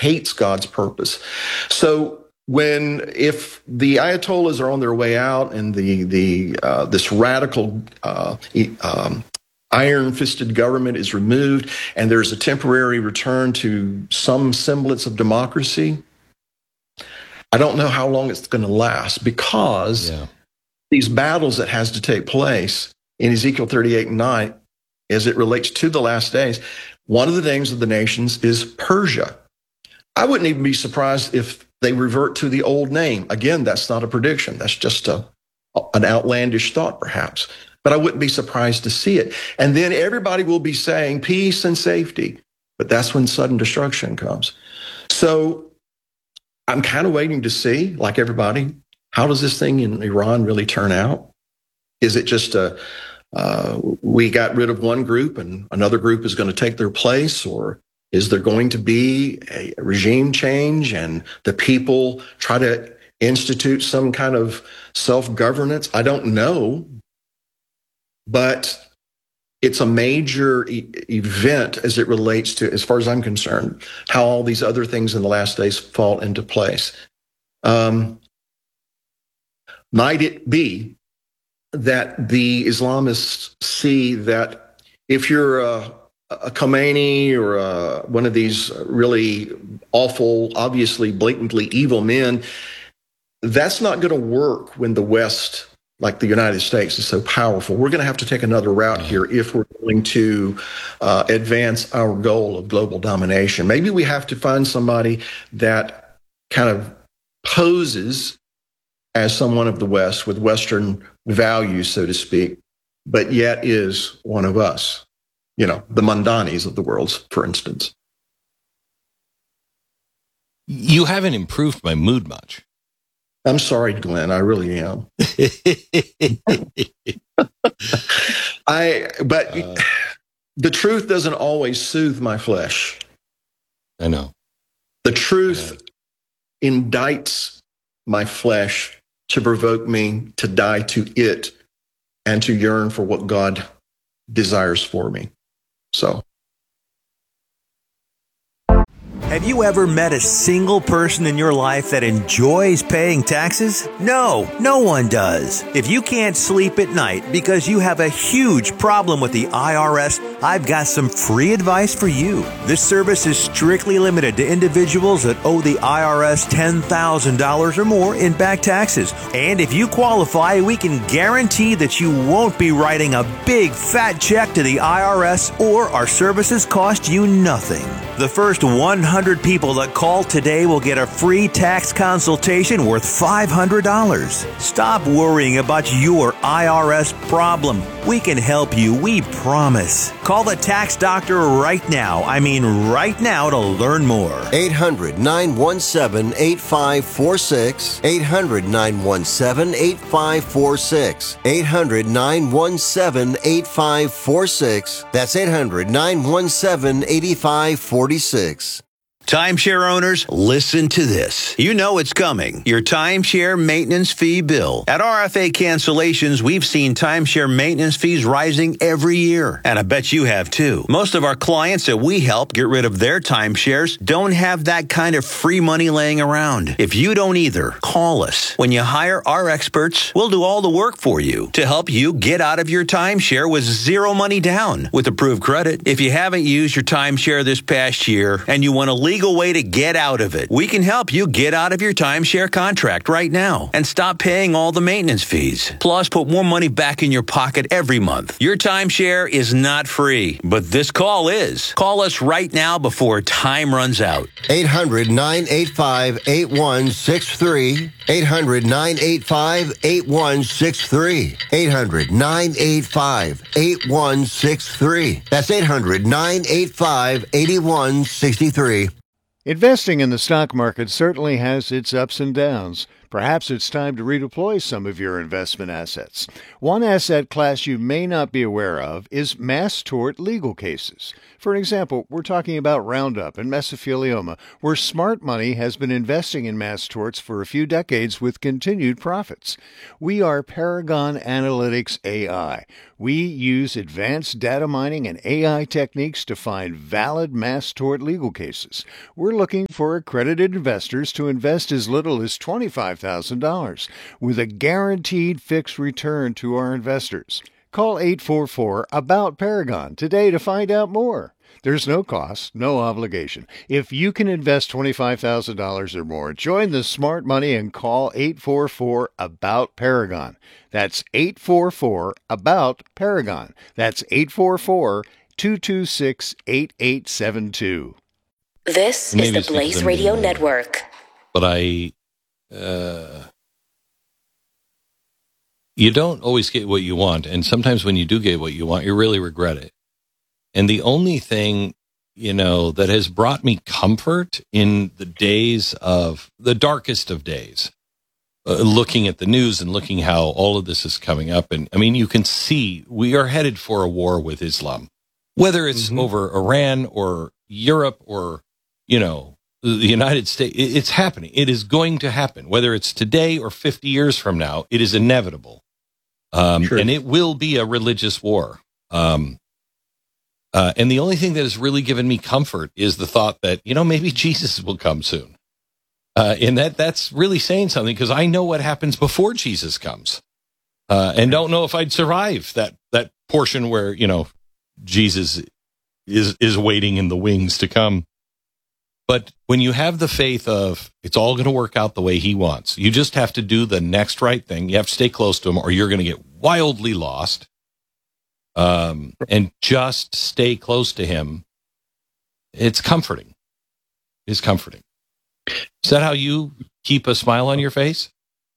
hates God's purpose. So if the Ayatollahs are on their way out and this radical iron-fisted government is removed and there's a temporary return to some semblance of democracy, I don't know how long it's going to last, because these battles that has to take place in Ezekiel 38 and 9, as it relates to the last days, one of the names of the nations is Persia. I wouldn't even be surprised if they revert to the old name. Again, that's not a prediction. That's just an outlandish thought, perhaps. But I wouldn't be surprised to see it. And then everybody will be saying peace and safety. But that's when sudden destruction comes. So I'm kind of waiting to see, like everybody, how does this thing in Iran really turn out? Is it just we got rid of one group and another group is going to take their place? Or is there going to be a regime change and the people try to institute some kind of self-governance? I don't know. But it's a major event as it relates to, as far as I'm concerned, how all these other things in the last days fall into place. Might it be that the Islamists see that if you're a Khomeini or one of these really awful, obviously blatantly evil men, that's not going to work when the West, like the United States, is so powerful. We're going to have to take another route here if we're going to advance our goal of global domination. Maybe we have to find somebody that kind of poses as someone of the West with Western values, so to speak, but yet is one of us. You know, the Mandanis of the world, for instance. You haven't improved my mood much. I'm sorry, Glenn. I really am. But the truth doesn't always soothe my flesh. I know. The truth indicts my flesh to provoke me to die to it and to yearn for what God desires for me. So. Have you ever met a single person in your life that enjoys paying taxes? No, no one does. If you can't sleep at night because you have a huge problem with the IRS, I've got some free advice for you. This service is strictly limited to individuals that owe the IRS $10,000 or more in back taxes. And if you qualify, we can guarantee that you won't be writing a big fat check to the IRS, or our services cost you nothing. The first 100 people that call today will get a free tax consultation worth $500. Stop worrying about your IRS problem. We can help you, we promise. Call the tax doctor right now. I mean right now, to learn more. 800-917-8546. 800-917-8546. 800-917-8546. That's 800-917-8546. Timeshare owners, listen to this. You know it's coming. Your timeshare maintenance fee bill. At RFA Cancellations, we've seen timeshare maintenance fees rising every year. And I bet you have too. Most of our clients that we help get rid of their timeshares don't have that kind of free money laying around. If you don't either, call us. When you hire our experts, we'll do all the work for you to help you get out of your timeshare with zero money down with approved credit. If you haven't used your timeshare this past year and you want to leave way to get out of it, we can help you get out of your timeshare contract right now and stop paying all the maintenance fees. Plus, put more money back in your pocket every month. Your timeshare is not free, but this call is. Call us right now before time runs out. 800-985-8163. 800-985-8163. 800-985-8163. That's 800-985-8163. Investing in the stock market certainly has its ups and downs, Perhaps it's time to redeploy some of your investment assets. One asset class you may not be aware of is mass tort legal cases. For example, we're talking about Roundup and mesothelioma, where smart money has been investing in mass torts for a few decades with continued profits. We are Paragon Analytics AI. We use advanced data mining and AI techniques to find valid mass tort legal cases. We're looking for accredited investors to invest as little as $25,000 with a guaranteed fixed return to our investors. Call 844-ABOUT-PARAGON today to find out more. There's no cost, no obligation. If you can invest $25,000 or more, join the smart money and call 844-ABOUT-PARAGON. That's 844-ABOUT-PARAGON. That's 844-226-8872. This is the Blaze Radio Network. But you don't always get what you want. And sometimes when you do get what you want, you really regret it. And the only thing, that has brought me comfort in the days of the darkest of days, looking at the news and looking how all of this is coming up. And I mean, you can see we are headed for a war with Islam, whether it's over Iran or Europe or, the United States. It's happening. It is going to happen, whether it's today or 50 years from now. It is inevitable. And it will be a religious war. And the only thing that has really given me comfort is the thought that, maybe Jesus will come soon. And that's really saying something, because I know what happens before Jesus comes. And don't know if I'd survive that portion where, Jesus is waiting in the wings to come. But when you have the faith of it's all going to work out the way he wants, you just have to do the next right thing. You have to stay close to him or you're going to get wildly lost. And just stay close to him. It's comforting. It's comforting. Is that how you keep a smile on your face?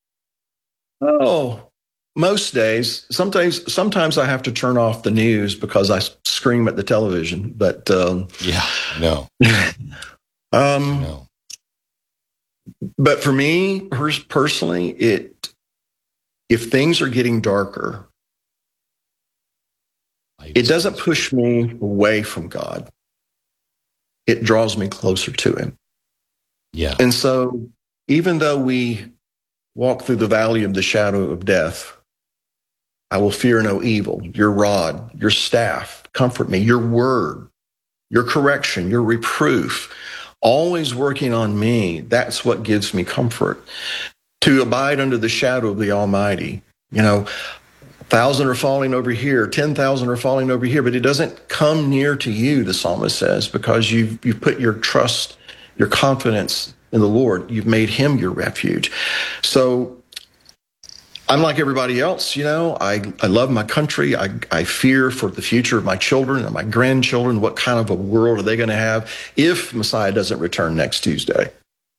Oh, most days. Sometimes I have to turn off the news because I scream at the television. But yeah, no. No. But for me personally, if things are getting darker, it doesn't push me away from God. It draws me closer to him. Yeah. And so even though we walk through the valley of the shadow of death, I will fear no evil. Your rod, your staff, comfort me. Your word, your correction, your reproof, always working on me. That's what gives me comfort. To abide under the shadow of the Almighty. 1,000 are falling over here, 10,000 are falling over here, but it doesn't come near to you, the psalmist says, because you've put your trust, your confidence in the Lord. You've made him your refuge. So I'm like everybody else, I love my country. I fear for the future of my children and my grandchildren. What kind of a world are they going to have if Messiah doesn't return next Tuesday?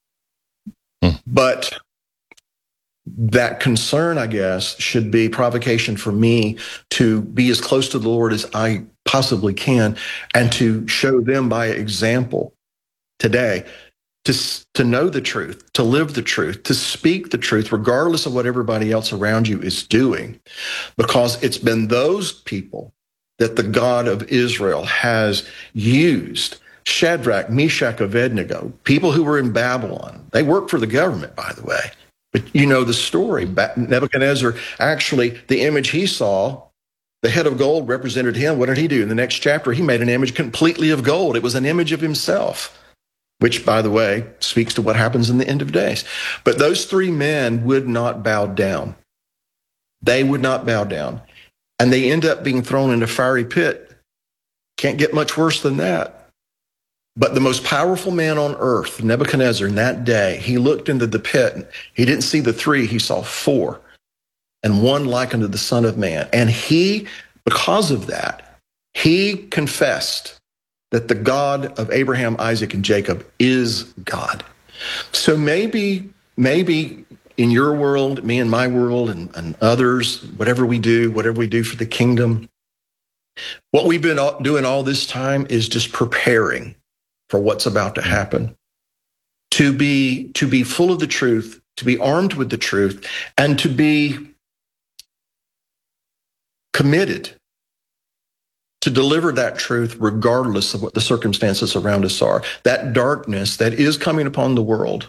But that concern, I guess, should be provocation for me to be as close to the Lord as I possibly can and to show them by example today to know the truth, to live the truth, to speak the truth, regardless of what everybody else around you is doing, because it's been those people that the God of Israel has used. Shadrach, Meshach, Abednego, people who were in Babylon. They worked for the government, by the way. But you know the story. Nebuchadnezzar, actually, the image he saw, the head of gold represented him. What did he do? In the next chapter, he made an image completely of gold. It was an image of himself, which, by the way, speaks to what happens in the end of days. But those three men would not bow down. They would not bow down. And they end up being thrown in a fiery pit. Can't get much worse than that. But the most powerful man on earth, Nebuchadnezzar, in that day, he looked into the pit. He didn't see the three, he saw four, and one like unto the Son of Man. And he, because of that, he confessed that the God of Abraham, Isaac, and Jacob is God. So maybe in your world, me and my world, and others, whatever we do for the kingdom, what we've been doing all this time is just preparing for what's about to happen. To be full of the truth to be armed with the truth, and to be committed to deliver that truth regardless of what the circumstances around us are. That darkness that is coming upon the world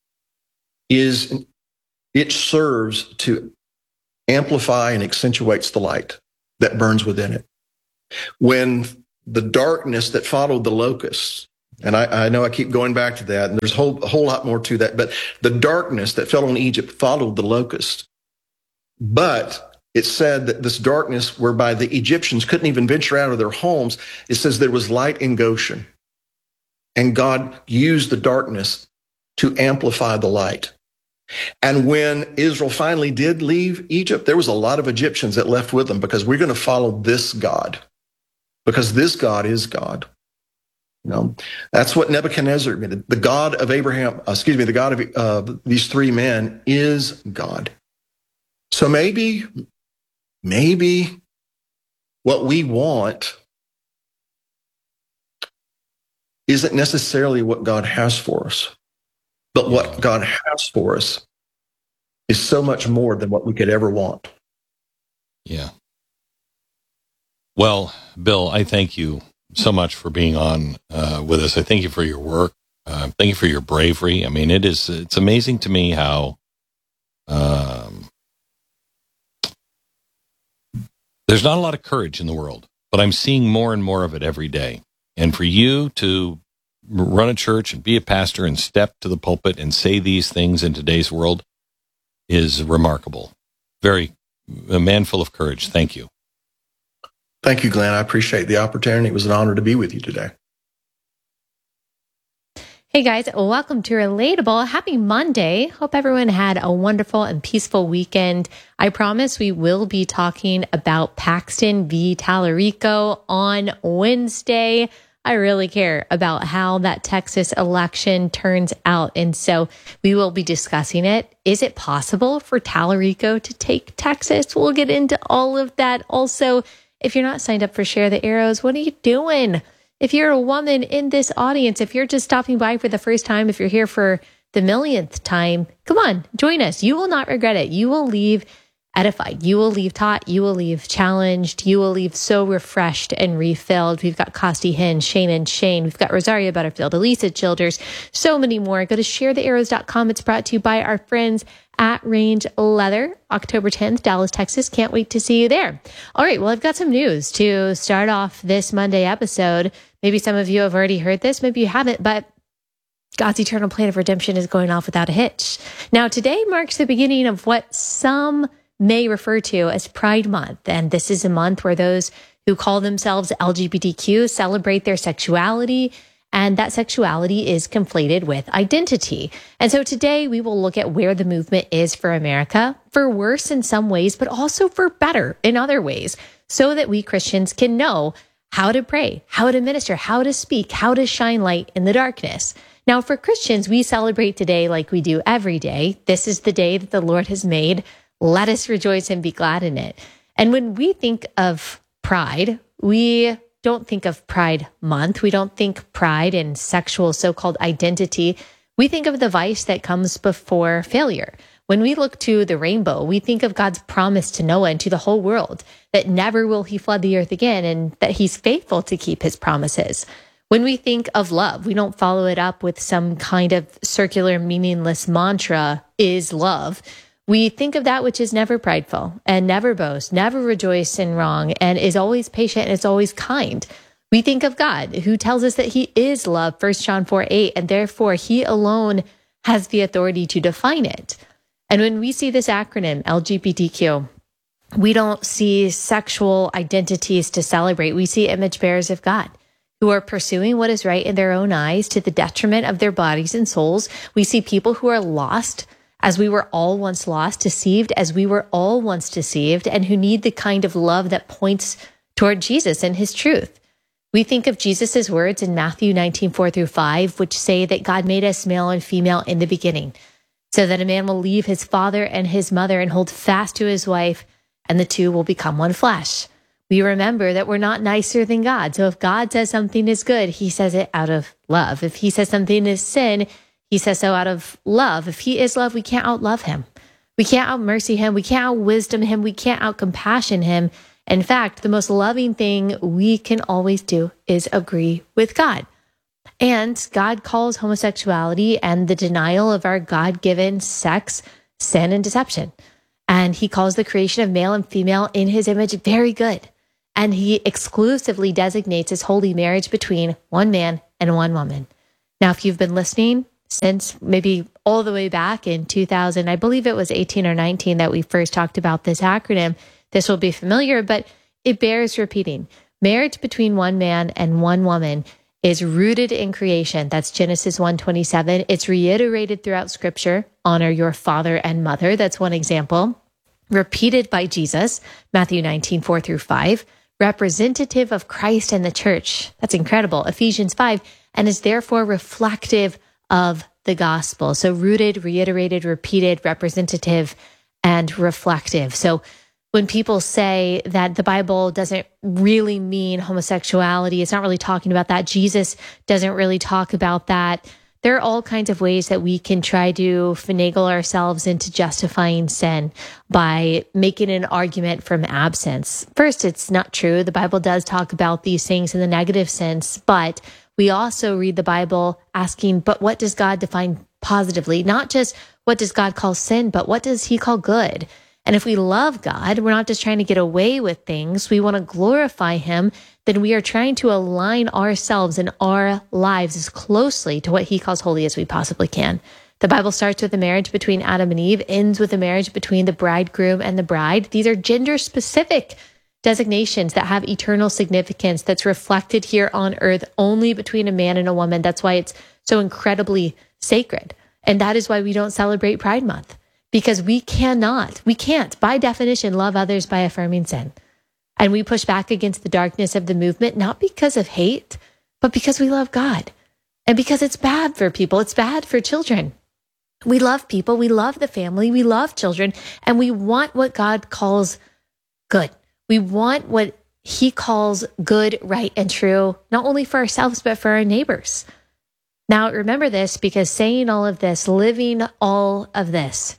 it serves to amplify and accentuates the light that burns within it. When the darkness that followed the locusts, and I know I keep going back to that, and there's a whole lot more to that, but the darkness that fell on Egypt followed the locust. But it said that this darkness whereby the Egyptians couldn't even venture out of their homes, it says there was light in Goshen. And God used the darkness to amplify the light. And when Israel finally did leave Egypt, there was a lot of Egyptians that left with them, because we're going to follow this God, because this God is God. You know, that's what Nebuchadnezzar admitted. The God of the God of these three men is God. So maybe what we want isn't necessarily what God has for us. But what God has for us is so much more than what we could ever want. Yeah. Well, Bill, I thank you so much for being on with us. I thank you for your work. Thank you for your bravery. I mean, it's amazing to me how there's not a lot of courage in the world, but I'm seeing more and more of it every day. And for you to run a church and be a pastor and step to the pulpit and say these things in today's world is remarkable. A man full of courage. Thank you. Thank you, Glenn. I appreciate the opportunity. It was an honor to be with you today. Hey guys, welcome to Relatable. Happy Monday. Hope everyone had a wonderful and peaceful weekend. I promise we will be talking about Paxton v. Tallarico on Wednesday. I really care about how that Texas election turns out. And so we will be discussing it. Is it possible for Tallarico to take Texas? We'll get into all of that. Also, if you're not signed up for Share the Arrows, what are you doing? If you're a woman in this audience, if you're just stopping by for the first time, if you're here for the millionth time, come on, join us. You will not regret it. You will leave edified. You will leave taught. You will leave challenged. You will leave so refreshed and refilled. We've got Costi Hinn, Shane and Shane. We've got Rosaria Butterfield, Elisa Childers, so many more. Go to sharethearrows.com. It's brought to you by our friends at Range Leather, October 10th, Dallas, Texas. Can't wait to see you there. All right. Well, I've got some news to start off this Monday episode. Maybe some of you have already heard this. Maybe you haven't, but God's eternal plan of redemption is going off without a hitch. Now, today marks the beginning of what some may refer to as Pride Month. And this is a month where those who call themselves LGBTQ celebrate their sexuality, and that sexuality is conflated with identity. And so today we will look at where the movement is for America, for worse in some ways, but also for better in other ways, so that we Christians can know how to pray, how to minister, how to speak, how to shine light in the darkness. Now, for Christians, we celebrate today like we do every day. This is the day that the Lord has made. Let us rejoice and be glad in it. And when we think of pride, we don't think of Pride Month. We don't think pride and sexual so-called identity. We think of the vice that comes before failure. When we look to the rainbow, we think of God's promise to Noah and to the whole world that never will he flood the earth again, and that he's faithful to keep his promises. When we think of love, we don't follow it up with some kind of circular, meaningless mantra, is love. We think of that which is never prideful and never boast, never rejoice in wrong, and is always patient and is always kind. We think of God, who tells us that he is love, 1 John 4:8, and therefore he alone has the authority to define it. And when we see this acronym, LGBTQ, we don't see sexual identities to celebrate. We see image bearers of God who are pursuing what is right in their own eyes to the detriment of their bodies and souls. We see people who are lost, as we were all once lost, deceived as we were all once deceived, and who need the kind of love that points toward Jesus and his truth. We think of Jesus's words in Matthew 19:4-5, which say that God made us male and female in the beginning, so that a man will leave his father and his mother and hold fast to his wife, and the two will become one flesh. We remember that we're not nicer than God. So if God says something is good, he says it out of love. If he says something is sin, He says so out of love. If he is love, we can't outlove him. We can't out-mercy him. We can't out-wisdom him. We can't out-compassion him. In fact, the most loving thing we can always do is agree with God. And God calls homosexuality and the denial of our God-given sex sin and deception. And he calls the creation of male and female in his image very good. And he exclusively designates his holy marriage between one man and one woman. Now, if you've been listening since maybe all the way back in 2000, I believe it was 18 or 19 that we first talked about this acronym, this will be familiar, but it bears repeating. Marriage between one man and one woman is rooted in creation. That's Genesis 1:27. It's reiterated throughout Scripture. Honor your father and mother. That's one example. Repeated by Jesus, Matthew 19:4-5. Representative of Christ and the church. That's incredible. Ephesians 5, and is therefore reflective of the gospel. So rooted, reiterated, repeated, representative, and reflective. So when people say that the Bible doesn't really mean homosexuality, it's not really talking about that. Jesus doesn't really talk about that. There are all kinds of ways that we can try to finagle ourselves into justifying sin by making an argument from absence. First, it's not true. The Bible does talk about these things in the negative sense, but we also read the Bible asking, but what does God define positively? Not just what does God call sin, but what does he call good? And if we love God, we're not just trying to get away with things. We want to glorify him. Then we are trying to align ourselves and our lives as closely to what he calls holy as we possibly can. The Bible starts with a marriage between Adam and Eve, ends with a marriage between the bridegroom and the bride. These are gender-specific designations that have eternal significance that's reflected here on earth only between a man and a woman. That's why it's so incredibly sacred. And that is why we don't celebrate Pride Month. Because we can't, by definition, love others by affirming sin. And we push back against the darkness of the movement, not because of hate, but because we love God. And because it's bad for people, it's bad for children. We love people, we love the family, we love children, and we want what God calls good. We want what he calls good, right, and true, not only for ourselves, but for our neighbors. Now, remember this, because saying all of this, living all of this,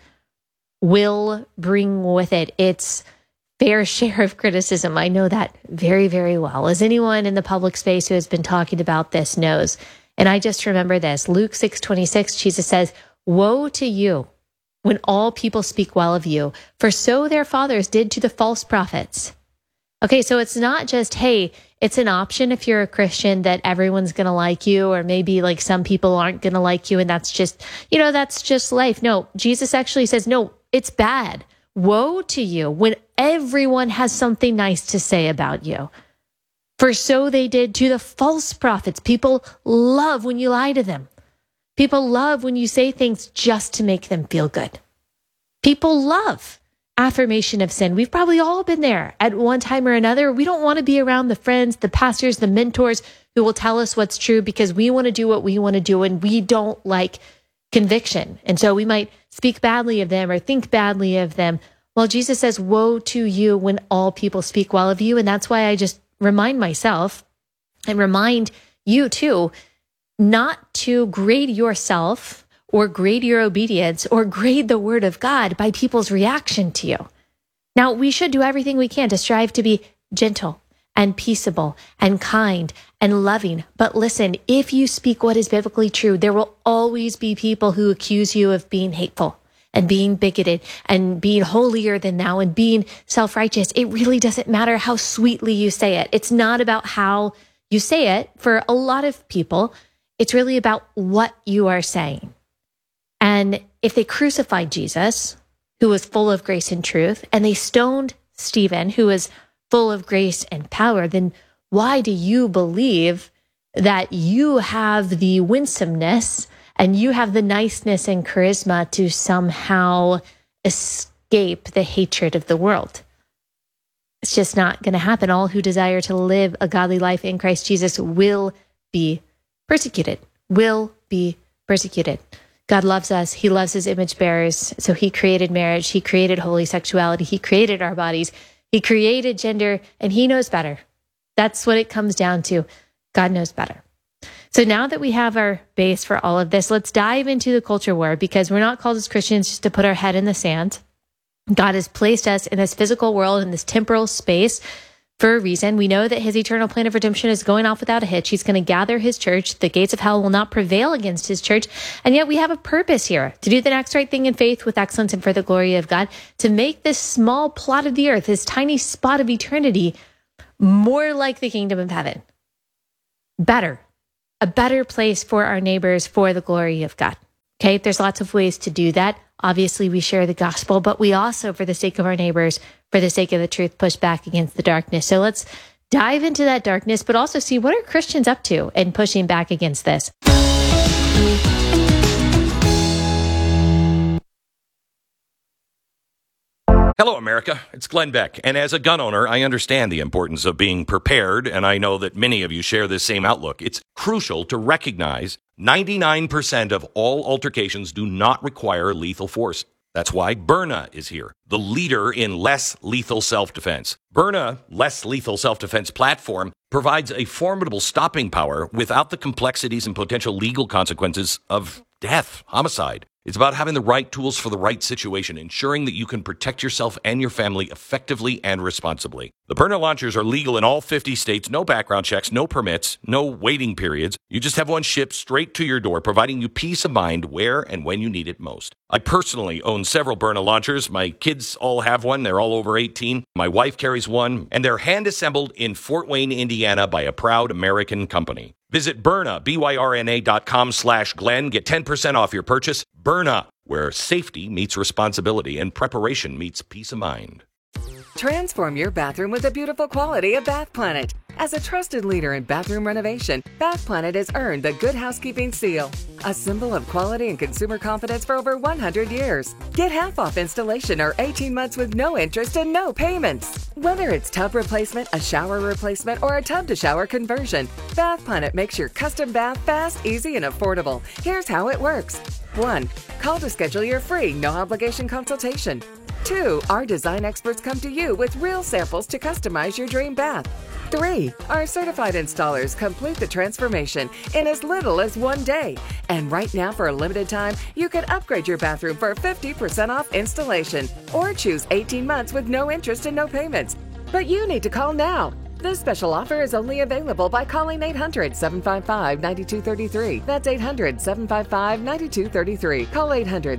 will bring with it its fair share of criticism. I know that very, very well. As anyone in the public space who has been talking about this knows. And I just remember this. Luke 6:26, Jesus says, "Woe to you when all people speak well of you, for so their fathers did to the false prophets." Okay, so it's not just, hey, it's an option if you're a Christian that everyone's going to like you, or maybe like some people aren't going to like you, and that's just, that's just life. No, Jesus actually says, no, it's bad. Woe to you when everyone has something nice to say about you. For so they did to the false prophets. People love when you lie to them. People love when you say things just to make them feel good. People love affirmation of sin. We've probably all been there at one time or another. We don't want to be around the friends, the pastors, the mentors who will tell us what's true because we want to do what we want to do and we don't like conviction. And so we might speak badly of them or think badly of them. Well, Jesus says, woe to you when all people speak well of you. And that's why I just remind myself and remind you too, not to grade yourself or grade your obedience or grade the word of God by people's reaction to you. Now, we should do everything we can to strive to be gentle and peaceable and kind and loving. But listen, if you speak what is biblically true, there will always be people who accuse you of being hateful and being bigoted and being holier than thou and being self-righteous. It really doesn't matter how sweetly you say it. It's not about how you say it for a lot of people. It's really about what you are saying. And if they crucified Jesus, who was full of grace and truth, and they stoned Stephen, who was full of grace and power, then why do you believe that you have the winsomeness and you have the niceness and charisma to somehow escape the hatred of the world? It's just not going to happen. All who desire to live a godly life in Christ Jesus will be persecuted, will be persecuted. God loves us. He loves his image bearers. So he created marriage. He created holy sexuality. He created our bodies. He created gender, and he knows better. That's what it comes down to. God knows better. So now that we have our base for all of this, let's dive into the culture war, because we're not called as Christians just to put our head in the sand. God has placed us in this physical world, in this temporal space, for a reason. We know that his eternal plan of redemption is going off without a hitch. He's going to gather his church. The gates of hell will not prevail against his church. And yet we have a purpose here to do the next right thing in faith with excellence and for the glory of God, to make this small plot of the earth, this tiny spot of eternity, more like the kingdom of heaven. Better. A better place for our neighbors, for the glory of God. Okay, there's lots of ways to do that. Obviously, we share the gospel, but we also, for the sake of our neighbors, for the sake of the truth, push back against the darkness. So let's dive into that darkness, but also see what are Christians up to in pushing back against this. Hello, America. It's Glenn Beck. And as a gun owner, I understand the importance of being prepared, and I know that many of you share this same outlook. It's crucial to recognize 99% of all altercations do not require lethal force. That's why Byrna is here, the leader in less lethal self-defense. Byrna, less lethal self-defense platform, provides a formidable stopping power without the complexities and potential legal consequences of death, homicide. It's about having the right tools for the right situation, ensuring that you can protect yourself and your family effectively and responsibly. The Byrna launchers are legal in all 50 states, no background checks, no permits, no waiting periods. You just have one shipped straight to your door, providing you peace of mind where and when you need it most. I personally own several Byrna launchers. My kids all have one. They're all over 18. My wife carries one, and they're hand-assembled in Fort Wayne, Indiana by a proud American company. Visit Byrna, BYRNA.com/Glenn. Get 10% off your purchase. Byrna, where safety meets responsibility and preparation meets peace of mind. Transform your bathroom with the beautiful quality of Bath Planet. As a trusted leader in bathroom renovation, Bath Planet has earned the Good Housekeeping seal, a symbol of quality and consumer confidence for over 100 years. Get half off installation or 18 months with no interest and no payments. Whether it's tub replacement, a shower replacement, or a tub-to-shower conversion, Bath Planet makes your custom bath fast, easy, and affordable. Here's how it works. 1. Call to schedule your free, no-obligation consultation. 2. Our design experts come to you with real samples to customize your dream bath. 3. Our certified installers complete the transformation in as little as 1 day. And right now, for a limited time, you can upgrade your bathroom for 50% off installation or choose 18 months with no interest and no payments. But you need to call now. This special offer is only available by calling 800-755-9233. That's 800-755-9233. Call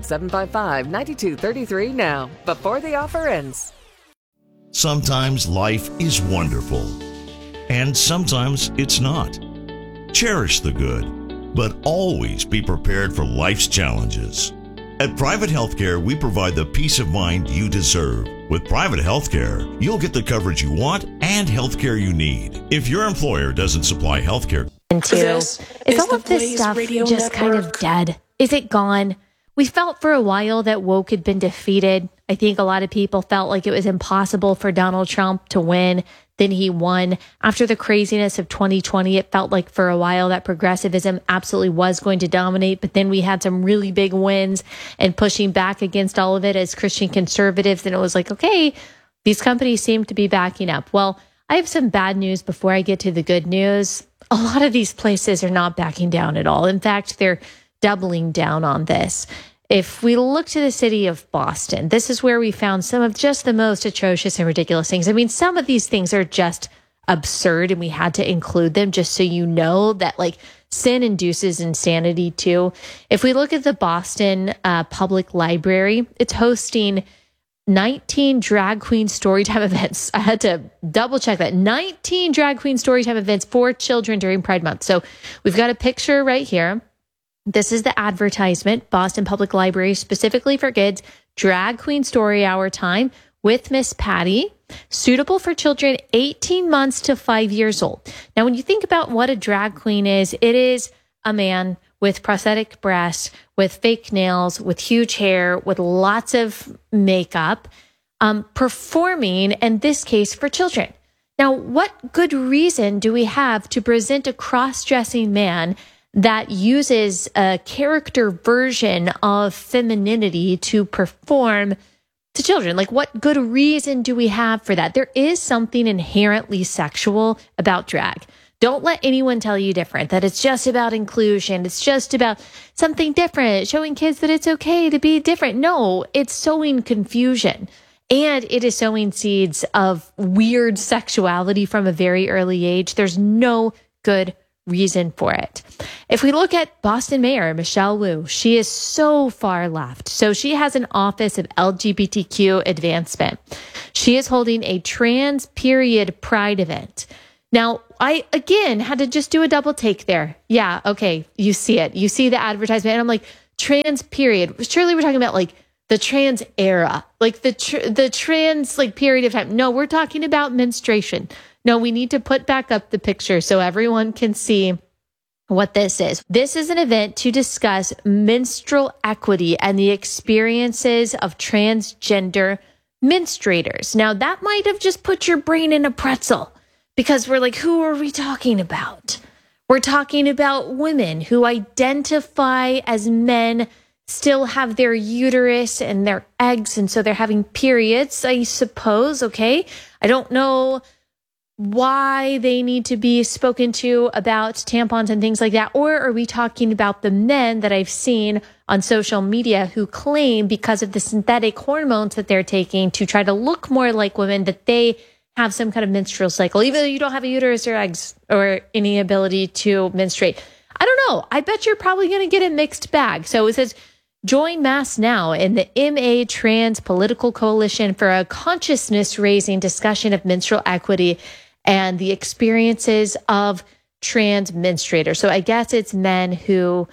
800-755-9233 now, before the offer ends. Sometimes life is wonderful, and sometimes it's not. Cherish the good, but always be prepared for life's challenges. At Private Healthcare, we provide the peace of mind you deserve. With Private Healthcare, you'll get the coverage you want and healthcare you need. If your employer doesn't supply healthcare, is all of this stuff just kind of dead? Is it gone? We felt for a while that woke had been defeated. I think a lot of people felt like it was impossible for Donald Trump to win. Then he won. After the craziness of 2020, it felt like for a while that progressivism absolutely was going to dominate. But then we had some really big wins and pushing back against all of it as Christian conservatives. And it was like, okay, these companies seem to be backing up. Well, I have some bad news before I get to the good news. A lot of these places are not backing down at all. In fact, they're doubling down on this. If we look to the city of Boston, this is where we found some of just the most atrocious and ridiculous things. I mean, some of these things are just absurd, and we had to include them just so you know that, like, sin induces insanity too. If we look at the Boston Public Library, it's hosting 19 drag queen storytime events. I had to double check that. 19 drag queen storytime events for children during Pride Month. So we've got a picture right here. This is the advertisement, Boston Public Library, specifically for kids, drag queen story hour time with Miss Patty, suitable for children 18 months to 5 years old. Now, when you think about what a drag queen is, it is a man with prosthetic breasts, with fake nails, with huge hair, with lots of makeup, performing, in this case, for children. Now, what good reason do we have to present a cross-dressing man that uses a character version of femininity to perform to children? Like, what good reason do we have for that? There is something inherently sexual about drag. Don't let anyone tell you different, that it's just about inclusion. It's just about something different, showing kids that it's okay to be different. No, it's sowing confusion. And it is sowing seeds of weird sexuality from a very early age. There's no good reason for it. If we look at Boston Mayor Michelle Wu, she is so far left. So she has an office of LGBTQ advancement. She is holding a trans period pride event. Now, I, again, had to just do a double take there. Yeah, okay, you see it. You see the advertisement, and I'm like, trans period. Surely we're talking about like the trans era, like the trans like period of time. No, we're talking about menstruation. No, we need to put back up the picture so everyone can see what this is. This is an event to discuss menstrual equity and the experiences of transgender menstruators. Now, that might have just put your brain in a pretzel because we're like, who are we talking about? We're talking about women who identify as men, still have their uterus and their eggs, and so they're having periods, I suppose, okay? I don't know why they need to be spoken to about tampons and things like that. Or are we talking about the men that I've seen on social media who claim because of the synthetic hormones that they're taking to try to look more like women that they have some kind of menstrual cycle, even though you don't have a uterus or eggs or any ability to menstruate? I don't know. I bet you're probably going to get a mixed bag. So it says, join Mass Now in the MA Trans Political Coalition for a consciousness-raising discussion of menstrual equity and the experiences of trans menstruators. So I guess it's women who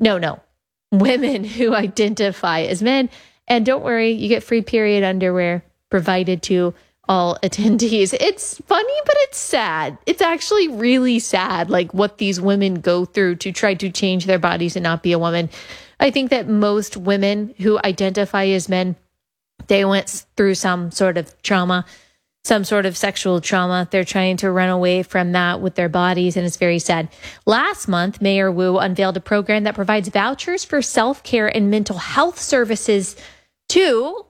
identify as men. And don't worry, you get free period underwear provided to all attendees. It's funny, but it's sad. It's actually really sad, like what these women go through to try to change their bodies and not be a woman. I think that most women who identify as men, they went through some sort of trauma, some sort of sexual trauma. They're trying to run away from that with their bodies, and it's very sad. Last month, Mayor Wu unveiled a program that provides vouchers for self-care and mental health services to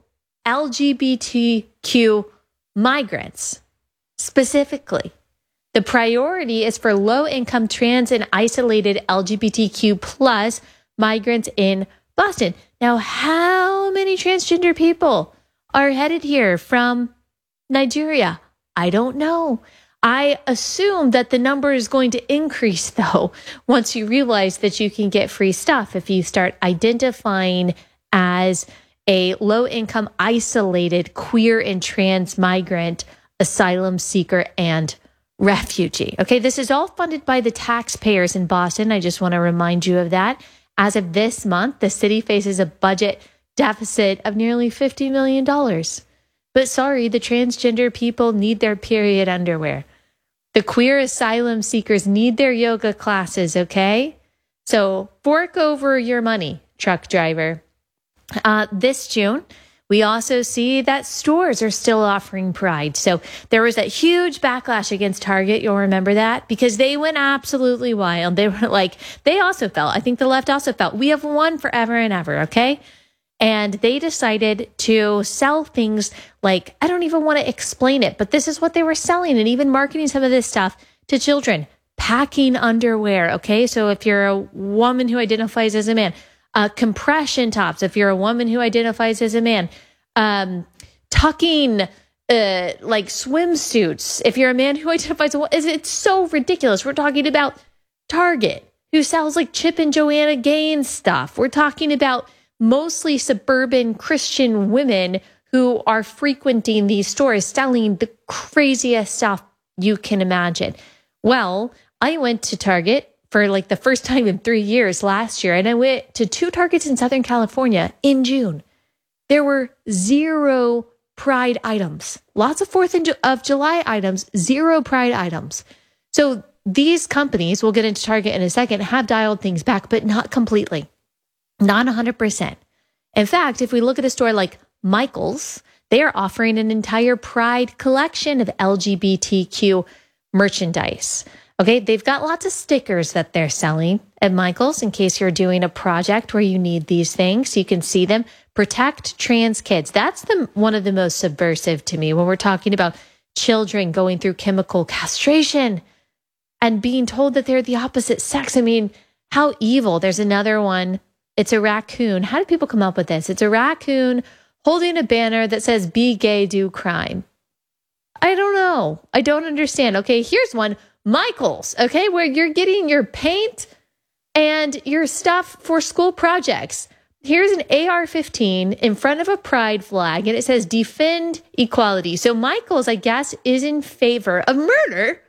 LGBTQ migrants. Specifically, the priority is for low-income trans and isolated LGBTQ plus migrants in Boston. Now, how many transgender people are headed here from Nigeria? I don't know. I assume that the number is going to increase, though, once you realize that you can get free stuff if you start identifying as a low-income, isolated, queer and trans migrant, asylum seeker, and refugee. Okay, this is all funded by the taxpayers in Boston. I just want to remind you of that. As of this month, the city faces a budget deficit of nearly $50 million. But sorry, the transgender people need their period underwear. The queer asylum seekers need their yoga classes, okay? So fork over your money, truck driver. This June, we also see that stores are still offering Pride. So there was that huge backlash against Target. You'll remember that because they went absolutely wild. They were like, they also felt, I think the left also felt, we have won forever and ever, okay? And they decided to sell things like, I don't even want to explain it, but this is what they were selling and even marketing some of this stuff to children. Packing underwear, okay? So if you're a woman who identifies as a man, compression tops, if you're a woman who identifies as a man, tucking like swimsuits, if you're a man who identifies as it's so ridiculous. We're talking about Target, who sells like Chip and Joanna Gaines stuff. We're talking about mostly suburban Christian women who are frequenting these stores selling the craziest stuff you can imagine. Well, I went to Target for like the first time in 3 years last year, and I went to 2 Targets in Southern California in June. There were 0 Pride items, lots of 4th of July items, 0 Pride items. So these companies, we'll get into Target in a second, have dialed things back, but not completely. Not 100%. In fact, if we look at a store like Michael's, they are offering an entire Pride collection of LGBTQ merchandise. Okay, they've got lots of stickers that they're selling at Michael's in case you're doing a project where you need these things. You can see them. Protect trans kids. That's one of the most subversive to me when we're talking about children going through chemical castration. and being told that they're the opposite sex. I mean, how evil. There's another one. It's a raccoon. How did people come up with this? It's a raccoon holding a banner that says, "Be gay, do crime." I don't know. I don't understand. Okay, here's one. Michael's, okay, where you're getting your paint and your stuff for school projects. Here's an AR-15 in front of a pride flag, and it says, "Defend equality." So Michael's, I guess, is in favor of murder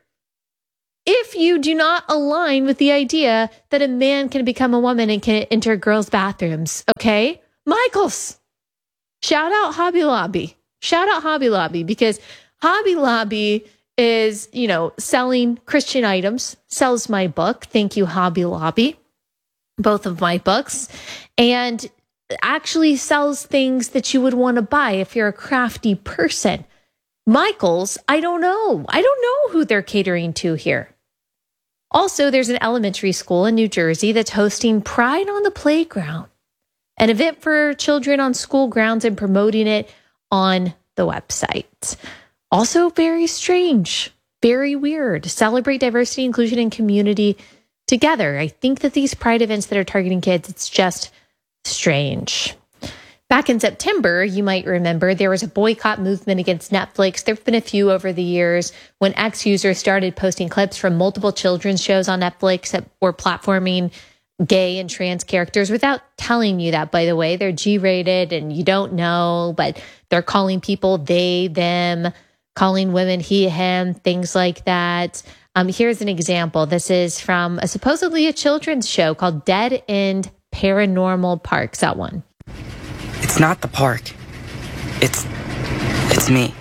if you do not align with the idea that a man can become a woman and can enter girls' bathrooms, okay? Michael's. Shout out Hobby Lobby. Shout out Hobby Lobby, because Hobby Lobby is, selling Christian items, sells my book. Thank you, Hobby Lobby. Both of my books, and actually sells things that you would want to buy if you're a crafty person. Michael's, I don't know. I don't know who they're catering to here. Also, there's an elementary school in New Jersey that's hosting Pride on the Playground, an event for children on school grounds, and promoting it on the website. Also very strange, very weird. Celebrate diversity, inclusion, and community together. I think that these Pride events that are targeting kids, it's just strange. Back in September, you might remember there was a boycott movement against Netflix. There have been a few over the years when ex-users started posting clips from multiple children's shows on Netflix that were platforming gay and trans characters without telling you that, by the way. They're G-rated and you don't know, but they're calling people they, them, calling women he, him, things like that. Here's an example. This is from supposedly a children's show called Dead End Paranormal Parks. That one. It's not the park. It's me.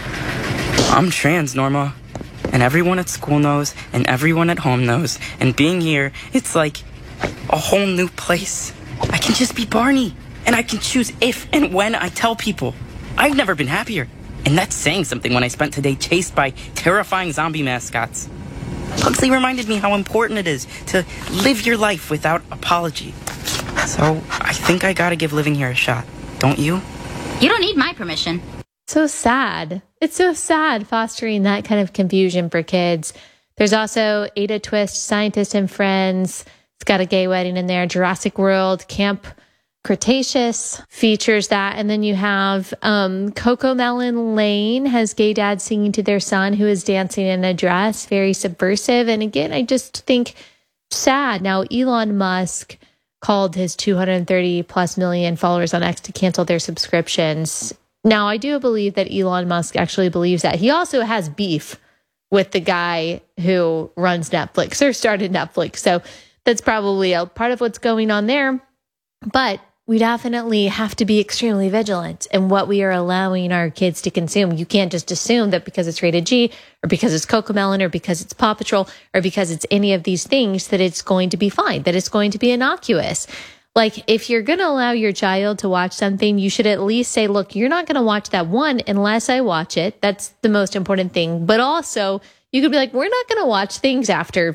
I'm trans, Norma. And everyone at school knows, and everyone at home knows. And being here, it's like a whole new place. I can just be Barney. And I can choose if and when I tell people. I've never been happier. And that's saying something when I spent today chased by terrifying zombie mascots. Huxley reminded me how important it is to live your life without apology. So I think I gotta give living here a shot. Don't you? You don't need my permission. So sad. It's so sad fostering that kind of confusion for kids. There's also Ada Twist, Scientist and Friends. It's got a gay wedding in there. Jurassic World, Camp Cretaceous features that. And then you have Coco Melon Lane has gay dads singing to their son who is dancing in a dress. Very subversive. And again, I just think sad. Now, Elon Musk called his 230 plus million followers on X to cancel their subscriptions. Now, I do believe that Elon Musk actually believes that. He also has beef with the guy who runs Netflix or started Netflix. So that's probably a part of what's going on there. But we definitely have to be extremely vigilant in what we are allowing our kids to consume. You can't just assume that because it's rated G or because it's Cocomelon or because it's Paw Patrol or because it's any of these things that it's going to be fine, that it's going to be innocuous. Like, if you're going to allow your child to watch something, you should at least say, look, you're not going to watch that one unless I watch it. That's the most important thing. But also, you could be like, we're not going to watch things after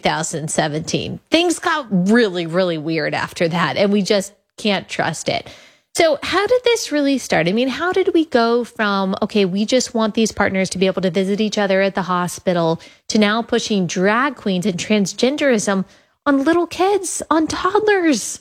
2017. Things got really, really weird after that, and we just can't trust it. So how did this really start? I mean, how did we go from, okay, we just want these partners to be able to visit each other at the hospital, to now pushing drag queens and transgenderism on little kids, on toddlers?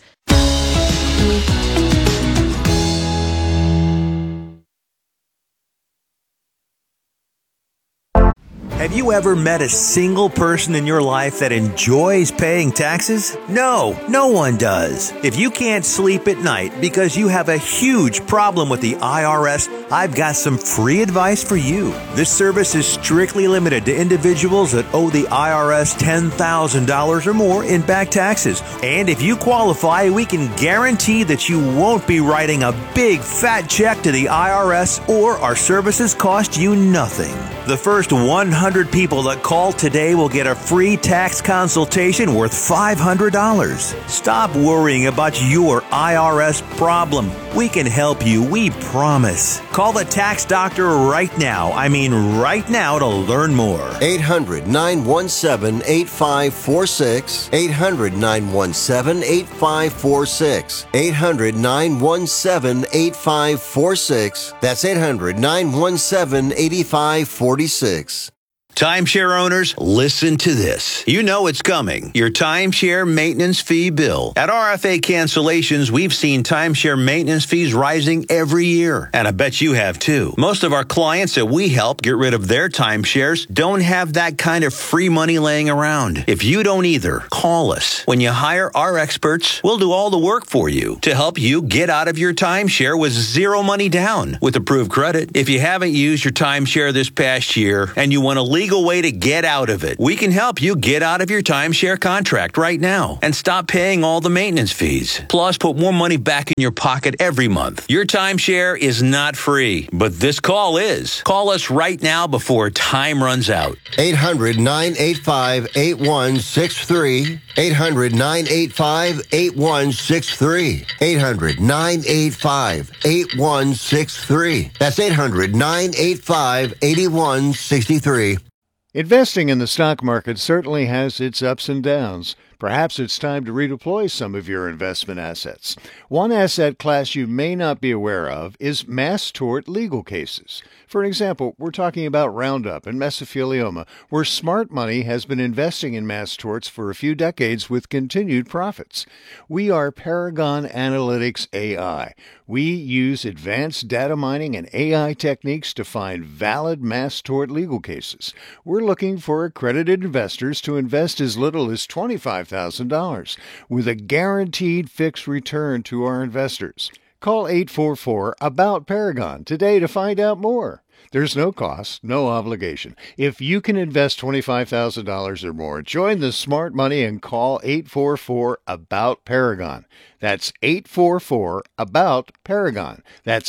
Have you ever met a single person in your life that enjoys paying taxes? No, no one does. If you can't sleep at night because you have a huge problem with the IRS, I've got some free advice for you. This service is strictly limited to individuals that owe the IRS $10,000 or more in back taxes. And if you qualify, we can guarantee that you won't be writing a big fat check to the IRS, or our services cost you nothing. The first 100 people that call today will get a free tax consultation worth $500. Stop worrying about your IRS problem. We can help you, we promise. Call the tax doctor right now. I mean right now, to learn more. 800-917-8546. 800-917-8546. 800-917-8546. That's 800-917-8546. Timeshare owners, listen to this. You know it's coming. Your timeshare maintenance fee bill. At RFA Cancellations, we've seen timeshare maintenance fees rising every year. And I bet you have too. Most of our clients that we help get rid of their timeshares don't have that kind of free money laying around. If you don't either, call us. When you hire our experts, we'll do all the work for you to help you get out of your timeshare with zero money down with approved credit. If you haven't used your timeshare this past year and you want to legal way to get out of it, we can help you get out of your timeshare contract right now and stop paying all the maintenance fees. Plus, put more money back in your pocket every month. Your timeshare is not free, but this call is. Call us right now before time runs out. 800-985-8163. 800-985-8163. 800-985-8163. That's 800-985-8163. Investing in the stock market certainly has its ups and downs. Perhaps it's time to redeploy some of your investment assets. One asset class you may not be aware of is mass tort legal cases. For example, we're talking about Roundup and mesothelioma, where smart money has been investing in mass torts for a few decades with continued profits. We are Paragon Analytics AI. We use advanced data mining and AI techniques to find valid mass tort legal cases. We're looking for accredited investors to invest as little as $25,000 with a guaranteed fixed return to our investors. Call 844-ABOUT-PARAGON today to find out more. There's no cost, no obligation. If you can invest $25,000 or more, join the smart money and call 844-ABOUT-PARAGON. That's 844-ABOUT-PARAGON. That's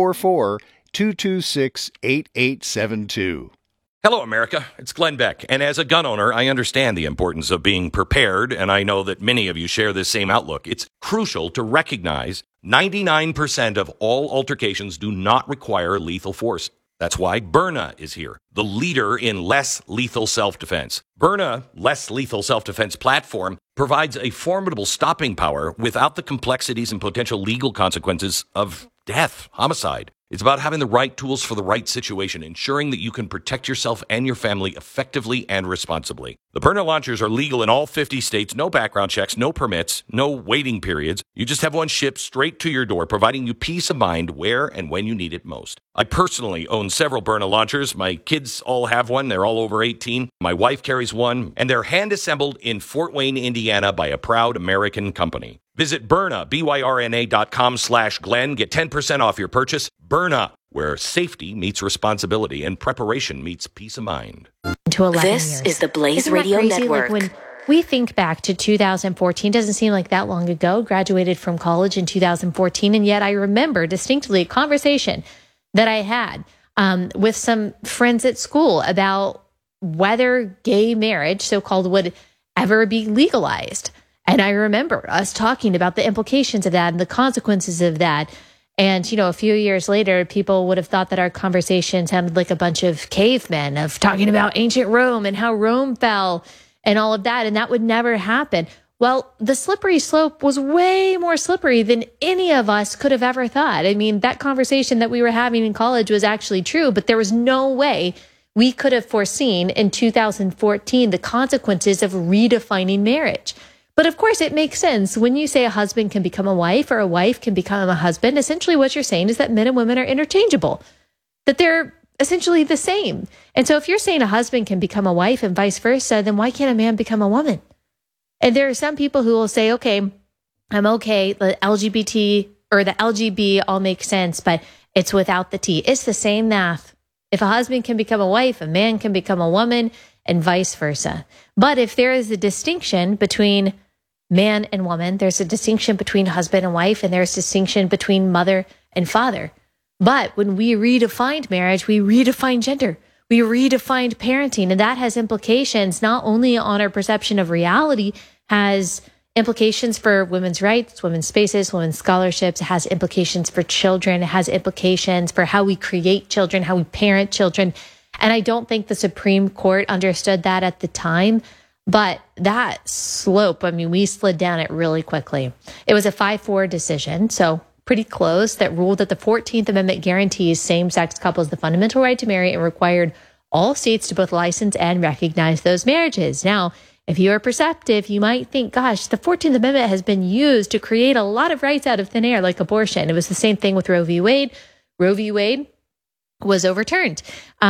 844-226-8872. Hello, America. It's Glenn Beck. And as a gun owner, I understand the importance of being prepared, and I know that many of you share this same outlook. It's crucial to recognize 99% of all altercations do not require lethal force. That's why Byrna is here, the leader in less lethal self-defense. Byrna, less lethal self-defense platform, provides a formidable stopping power without the complexities and potential legal consequences of death, homicide. It's about having the right tools for the right situation, ensuring that you can protect yourself and your family effectively and responsibly. The Byrna launchers are legal in all 50 states, no background checks, no permits, no waiting periods. You just have one shipped straight to your door, providing you peace of mind where and when you need it most. I personally own several Byrna launchers. My kids all have one. They're all over 18. My wife carries one, and they're hand-assembled in Fort Wayne, Indiana by a proud American company. Visit Byrna, BYRNA.com/Glenn. Get 10% off your purchase. Byrna, where safety meets responsibility and preparation meets peace of mind. To 11 this years. Is the Blaze Isn't Radio that crazy? Network. Like when we think back to 2014, doesn't seem like that long ago, graduated from college in 2014, and yet I remember distinctly a conversation that I had with some friends at school about whether gay marriage, so-called, would ever be legalized. And I remember us talking about the implications of that and the consequences of that. And, you know, a few years later, people would have thought that our conversation sounded like a bunch of cavemen of talking about ancient Rome and how Rome fell and all of that. And that would never happen. Well, the slippery slope was way more slippery than any of us could have ever thought. I mean, that conversation that we were having in college was actually true, but there was no way we could have foreseen in 2014 the consequences of redefining marriage. But of course, it makes sense. When you say a husband can become a wife or a wife can become a husband, essentially what you're saying is that men and women are interchangeable, that they're essentially the same. And so if you're saying a husband can become a wife and vice versa, then why can't a man become a woman? And there are some people who will say, okay, I'm okay, the LGBT or the LGB all makes sense, but it's without the T. It's the same math. If a husband can become a wife, a man can become a woman, and vice versa. But if there is a distinction between man and woman, there's a distinction between husband and wife, and there's a distinction between mother and father. But when we redefined marriage, we redefined gender. We redefined parenting, and that has implications not only on our perception of reality, has implications for women's rights, women's spaces, women's scholarships. It has implications for children. It has implications for how we create children, how we parent children. And I don't think the Supreme Court understood that at the time. But that slope, I mean, we slid down it really quickly. It was a 5-4 decision, so pretty close, that ruled that the 14th Amendment guarantees same-sex couples the fundamental right to marry and required all states to both license and recognize those marriages. Now, if you are perceptive, you might think, gosh, the 14th Amendment has been used to create a lot of rights out of thin air, like abortion. It was the same thing with Roe v. Wade. Roe v. Wade was overturned.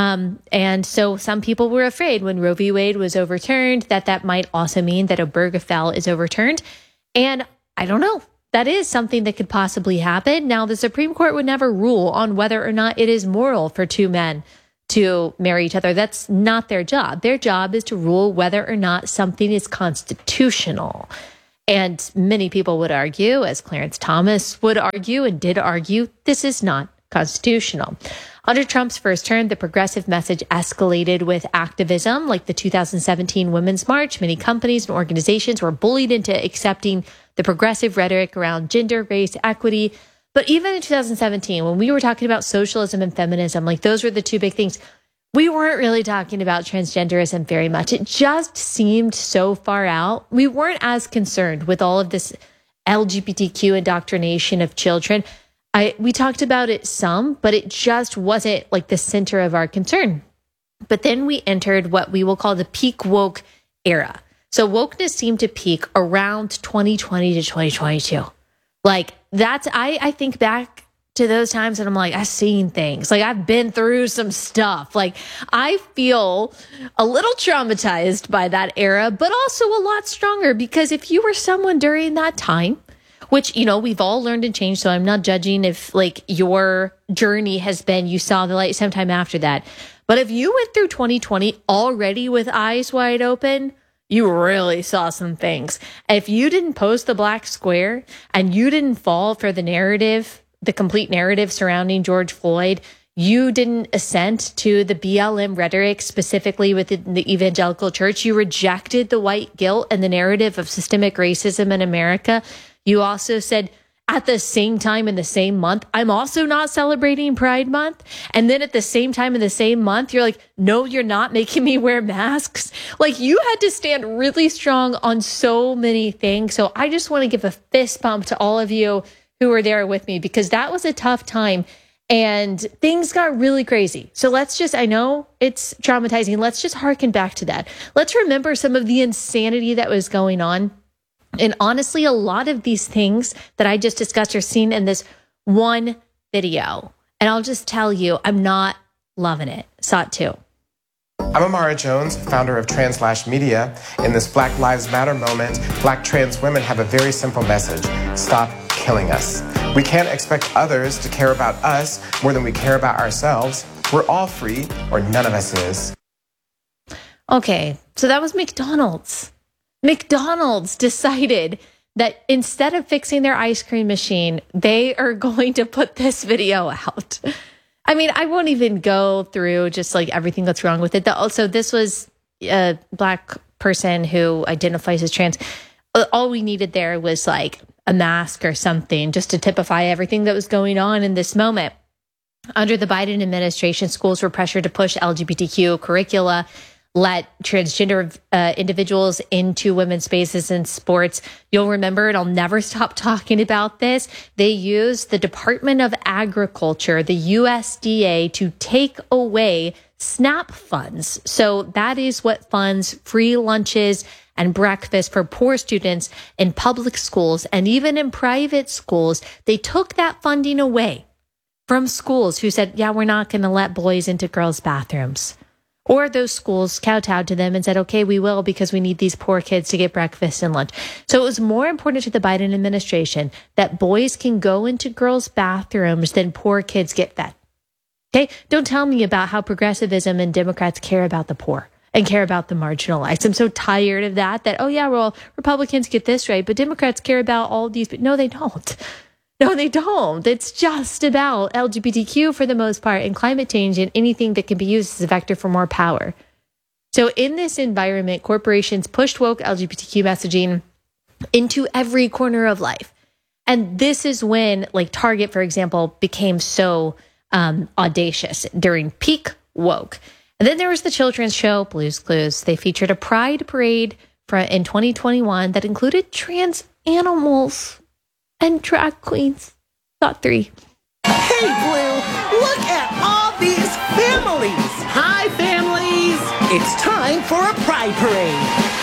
And so some people were afraid when Roe v. Wade was overturned that might also mean that Obergefell is overturned. And I don't know. That is something that could possibly happen. Now, the Supreme Court would never rule on whether or not it is moral for two men to marry each other. That's not their job. Their job is to rule whether or not something is constitutional. And many people would argue, as Clarence Thomas would argue and did argue, this is not constitutional. Under Trump's first term, the progressive message escalated with activism, like the 2017 Women's March. Many companies and organizations were bullied into accepting the progressive rhetoric around gender, race, equity. But even in 2017, when we were talking about socialism and feminism, like those were the two big things, we weren't really talking about transgenderism very much. It just seemed so far out. We weren't as concerned with all of this LGBTQ indoctrination of children. We talked about it some, but it just wasn't like the center of our concern. But then we entered what we will call the peak woke era. So wokeness seemed to peak around 2020 to 2022. Like I think back to those times and I'm like, I've seen things. Like I've been through some stuff. Like I feel a little traumatized by that era, but also a lot stronger because if you were someone during that time, which, we've all learned and changed. So I'm not judging if like your journey has been, you saw the light sometime after that. But if you went through 2020 already with eyes wide open, you really saw some things. If you didn't post the black square and you didn't fall for the narrative, the complete narrative surrounding George Floyd, you didn't assent to the BLM rhetoric, specifically within the evangelical church. You rejected the white guilt and the narrative of systemic racism in America. You also said, at the same time in the same month, I'm also not celebrating Pride Month. And then at the same time in the same month, you're like, no, you're not making me wear masks. Like you had to stand really strong on so many things. So I just want to give a fist bump to all of you who were there with me because that was a tough time and things got really crazy. So I know it's traumatizing. Let's just harken back to that. Let's remember some of the insanity that was going on. And honestly, a lot of these things that I just discussed are seen in this one video. And I'll just tell you, I'm not loving it. Saw it too. I'm Amara Jones, founder of Translash Media. In this Black Lives Matter moment, Black trans women have a very simple message. Stop killing us. We can't expect others to care about us more than we care about ourselves. We're all free, or none of us is. Okay, so that was McDonald's. McDonald's decided that instead of fixing their ice cream machine, they are going to put this video out. I mean, I won't even go through just like everything that's wrong with it. Also, this was a Black person who identifies as trans. All we needed there was like a mask or something just to typify everything that was going on in this moment. Under the Biden administration, schools were pressured to push LGBTQ curricula, let transgender individuals into women's spaces in sports. You'll remember, and I'll never stop talking about this, they used the Department of Agriculture, the USDA, to take away SNAP funds. So that is what funds free lunches and breakfast for poor students in public schools and even in private schools. They took that funding away from schools who said, yeah, we're not going to let boys into girls' bathrooms. Or those schools kowtowed to them and said, okay, we will because we need these poor kids to get breakfast and lunch. So it was more important to the Biden administration that boys can go into girls' bathrooms than poor kids get fed. Okay? Don't tell me about how progressivism and Democrats care about the poor and care about the marginalized. I'm so tired of that, oh yeah, well, Republicans get this right, but Democrats care about all these. No, they don't. No, they don't. It's just about LGBTQ for the most part and climate change and anything that can be used as a vector for more power. So in this environment, corporations pushed woke LGBTQ messaging into every corner of life. And this is when, like Target, for example, became so audacious during peak woke. And then there was the children's show, Blue's Clues. They featured a pride parade in 2021 that included trans animals and drag queens. Thought 3. Hey, Blue, look at all these families! Hi, families! It's time for a pride parade.